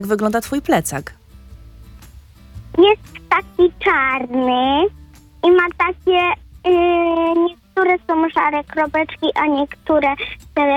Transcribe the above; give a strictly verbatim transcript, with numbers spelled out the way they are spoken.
Jak wygląda twój plecak? Jest taki czarny i ma takie, yy, niektóre są szare kropeczki, a niektóre te